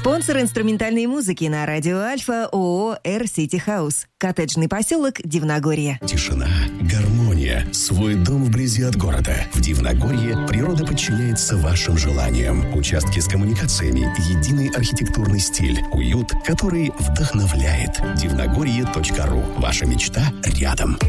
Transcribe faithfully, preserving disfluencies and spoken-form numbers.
Спонсор инструментальной музыки на радио Альфа ООО «Эр Сити Хаус». Коттеджный поселок Дивногорье. Тишина, гармония, свой дом вблизи от города. В Дивногорье природа подчиняется вашим желаниям. Участки с коммуникациями, единый архитектурный стиль, уют, который вдохновляет. дивногорье точка ру. Ваша мечта рядом.